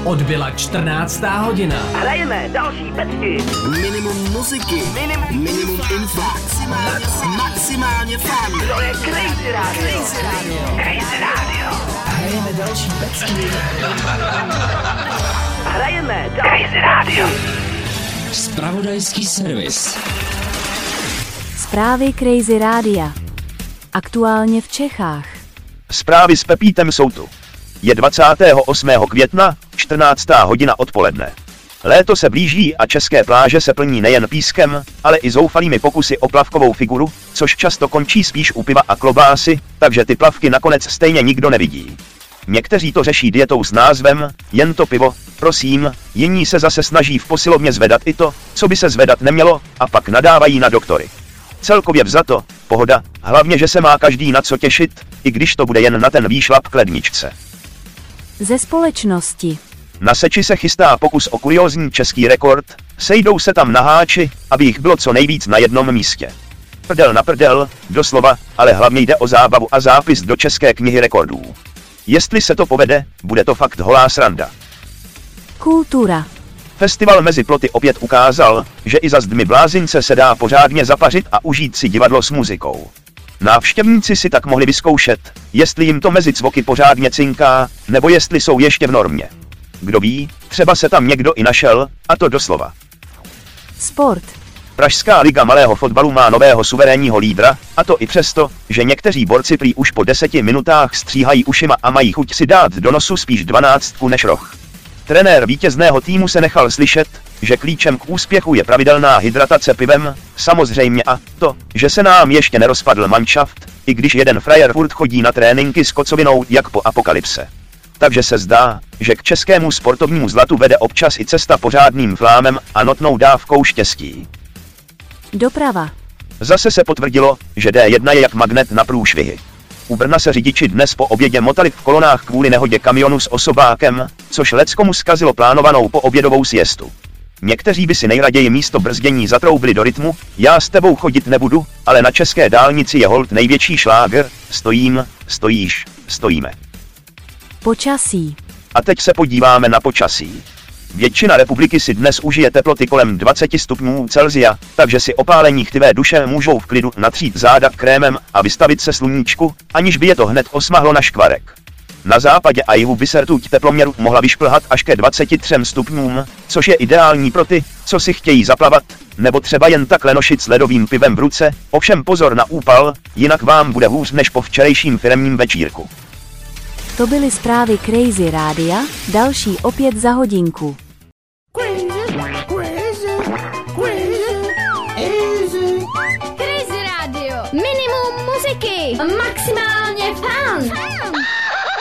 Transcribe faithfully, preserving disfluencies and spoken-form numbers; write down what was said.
Odbyla čtrnáctá hodina. Hrajeme další pecky. Minimum muziky. Minimum, minimum info. Maximálně, maximálně fun. To je Crazy Radio. Crazy Radio. Crazy Radio. Hrajeme další pecky. Hrajeme Crazy Radio. Zpravodajský servis. Zprávy Crazy Rádia. Aktuálně v Čechách. Zprávy s Pepítem jsou tu. Je dvacátého osmého května, čtrnáctá hodina odpoledne. Léto se blíží a české pláže se plní nejen pískem, ale i zoufalými pokusy o plavkovou figuru, což často končí spíš u piva a klobásy, takže ty plavky nakonec stejně nikdo nevidí. Někteří to řeší dietou s názvem jen to pivo, prosím, jiní se zase snaží v posilovně zvedat i to, co by se zvedat nemělo, a pak nadávají na doktory. Celkově vzato, pohoda, hlavně že se má každý na co těšit, i když to bude jen na ten výšlap k ledničce. Ze společnosti. Na Seči se chystá pokus o kuriózní český rekord, sejdou se tam naháči, aby jich bylo co nejvíc na jednom místě. Prdel na prdel, doslova, ale hlavně jde o zábavu a zápis do české knihy rekordů. Jestli se to povede, bude to fakt holá sranda. Kultura. Festival Mezi ploty opět ukázal, že i za zdmi blázince se dá pořádně zapařit a užít si divadlo s muzikou. Návštěvníci si tak mohli vyzkoušet, jestli jim to mezi cvoky pořádně cinká, nebo jestli jsou ještě v normě. Kdo ví, třeba se tam někdo i našel, a to doslova. Sport. Pražská liga malého fotbalu má nového suverénního lídra, a to i přesto, že někteří borci prý už po deseti minutách stříhají ušima a mají chuť si dát do nosu spíš dvanáctku než roh. Trenér vítězného týmu se nechal slyšet, že klíčem k úspěchu je pravidelná hydratace pivem, samozřejmě a to, že se nám ještě nerozpadl manšaft, i když jeden frajer furt chodí na tréninky s kocovinou jak po apokalypse. Takže se zdá, že k českému sportovnímu zlatu vede občas i cesta pořádným flámem a notnou dávkou štěstí. Doprava. Zase se potvrdilo, že D jedna je jak magnet na průšvihy. U Brna se řidiči dnes po obědě motali v kolonách kvůli nehodě kamionu s osobákem, což leckomu zkazilo plánovanou poobědovou siestu. Někteří by si nejraději místo brzdění zatroubili do rytmu, já s tebou chodit nebudu, ale na české dálnici je holt největší šláger, stojím, stojíš, stojíme. Počasí. A teď se podíváme na počasí. Většina republiky si dnes užije teploty kolem dvacet stupňů Celsia, takže si opálení chtivé duše můžou v klidu natřít záda krémem a vystavit se sluníčku, aniž by je to hned osmahlo na škvarek. Na západě a jihu by se rtuť teploměru mohla vyšplhat až ke dvaceti třem stupňům, což je ideální pro ty, co si chtějí zaplavat, nebo třeba jen tak lenošit s ledovým pivem v ruce, ovšem pozor na úpal, jinak vám bude hůř než po včerejším firemním večírku. To byly zprávy Crazy Rádia, další opět za hodinku. Crazy Radio. Minimum muziky. Maximálně fun.